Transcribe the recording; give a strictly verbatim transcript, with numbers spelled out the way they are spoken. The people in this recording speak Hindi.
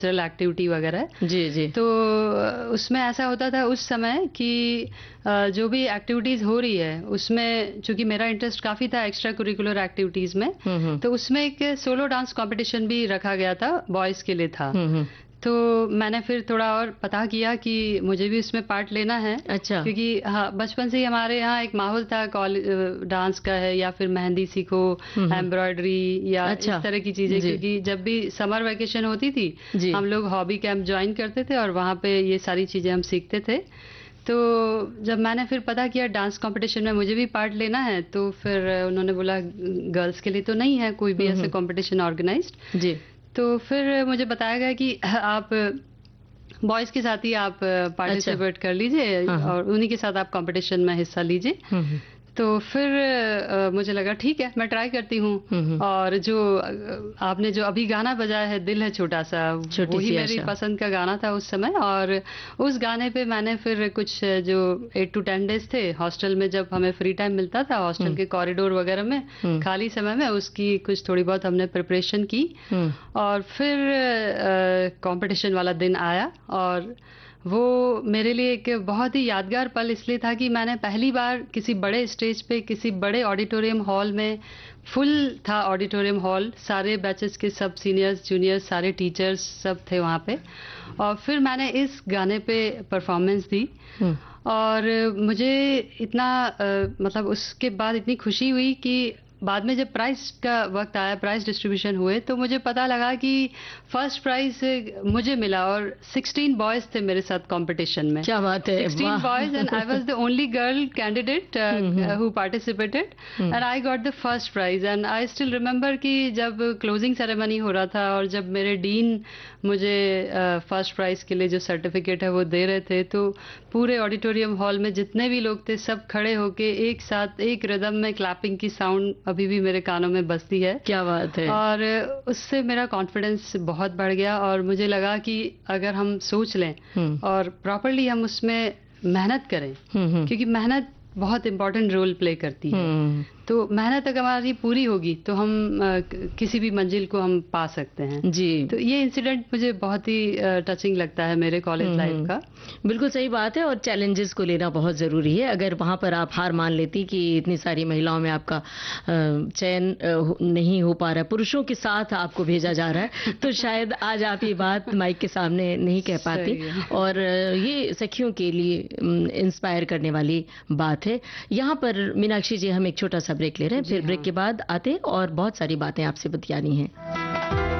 एक्टिविटी वगैरह। जी, जी। तो उसमें ऐसा होता था उस समय कि अ, जो भी एक्टिविटीज़ हो रही है, उसमें चूँकि मेरा इंटरेस्ट काफ़ी था एक्स्ट्रा करिकुलर एक्टिविटीज़ में, हुँ, हुँ। तो उसमें एक सोलो डांस कॉम्पिटिशन भी रखा गया था, बॉयज़ के लिए था। हुँ, हुँ। तो मैंने फिर थोड़ा और पता किया कि मुझे भी इसमें पार्ट लेना है, अच्छा। क्योंकि हाँ, बचपन से ही हमारे यहाँ एक माहौल था कॉलेज अ, डांस का है या फिर मेहंदी सीखो, हुँ, हुँ। एम्ब्रॉयडरी या अच्छा। इस तरह की चीज़ें, जी। क्योंकि जब भी समर वैकेशन होती थी, जी। हम लोग हॉबी कैंप जॉइन करते थे और वहाँ पे ये सारी चीज़ें हम सीखते थे। तो जब मैंने फिर पता किया डांस कॉम्पिटिशन में मुझे भी पार्ट लेना है, तो फिर उन्होंने बोला गर्ल्स के लिए तो नहीं है कोई भी हुँ, ऐसे हुँ। Competition organised. जी। तो फिर मुझे बताया गया कि आप बॉयज़ के साथ ही आप अच्छा। पार्टिसिपेट कर लीजिए हाँ, हाँ। और उन्हीं के साथ आप कॉम्पिटिशन में हिस्सा लीजिए। हुँ, हुँ। तो फिर अ, मुझे लगा ठीक है, मैं ट्राई करती हूँ। हुँ, हुँ। और जो अ, आपने जो अभी गाना बजाया है, दिल है छोटा-सा, छोटी वही सी मेरी आशा। पसंद का गाना था उस समय। और उस गाने पे मैंने फिर कुछ जो एट टू टेन डेज़ थे, हॉस्टल में जब हमें फ्री टाइम मिलता था, हॉस्टल हुँ। के कॉरिडोर वगैरह में, हुँ। खाली समय में उसकी कुछ थोड़ी बहुत हमने प्रिपरेशन की। हुँ। और फिर अ, कॉम्पिटिशन वाला दिन आया और वो मेरे लिए एक बहुत ही यादगार पल इसलिए था कि मैंने पहली बार किसी बड़े स्टेज पे, किसी बड़े ऑडिटोरियम हॉल में, फुल था ऑडिटोरियम हॉल, सारे बैचेस के सब सीनियर्स, जूनियर्स, सारे टीचर्स सब थे वहाँ पे। और फिर मैंने इस गाने पे परफॉर्मेंस दी हुँ। और मुझे इतना अ, मतलब उसके बाद इतनी खुशी हुई कि बाद में जब प्राइज़ का वक़्त आया, प्राइज़ डिस्ट्रीब्यूशन हुए, तो मुझे पता लगा कि फर्स्ट प्राइज़ मुझे मिला और सिक्सटीन बॉयज़ थे मेरे साथ कॉम्पिटिशन में। क्या बात है! सिक्सटीन वाह! Boys and I was the only girl candidate hmm, hmm. Who participated hmm. And I got the first prize. And I still remember कि जब क्लोजिंग सेरेमनी हो रहा था और जब मेरे डीन मुझे अ, फर्स्ट प्राइज़ के लिए जो सर्टिफिकेट है वो दे रहे थे, तो पूरे ऑडिटोरियम हॉल में जितने भी लोग थे, सब खड़े होके एक साथ एक रिदम में क्लैपिंग की साउंड अभी भी मेरे कानों में बजती है। क्या बात है! और उससे मेरा कॉन्फिडेंस बहुत बढ़ गया और मुझे लगा कि अगर हम सोच लें हुँ। और प्रॉपर्ली हम उसमें मेहनत करें, हुँ, हुँ। क्योंकि मेहनत बहुत इम्पोर्टेंट रोल प्ले करती है। हुँ। तो मेहनत अगर हमारी पूरी होगी तो हम अ, क- किसी भी मंजिल को हम पा सकते हैं। जी। तो ये इंसिडेंट मुझे बहुत ही टचिंग लगता है मेरे कॉलेज हुँ, लाइफ हुँ। का। बिल्कुल सही बात है और चैलेंजेस को लेना बहुत ज़रूरी है। अगर वहाँ पर आप हार मान लेती कि इतनी सारी महिलाओं में आपका अ, चयन अ, हो नहीं हो पा रहा है, पुरुषों के साथ आपको भेजा जा रहा है, तो शायद आज आप ये बात माइक के सामने नहीं कह पाती। सही है। और अ, ये सखियों के लिए उम, इंस्पायर करने वाली बात है। यहाँ पर मीनाक्षी जी हम एक छोटा-सा ब्रेक ले रहे हैं, जी फिर ब्रेक हाँ। के बाद आते हैं और बहुत सारी बातें आपसे बतियानी हैं।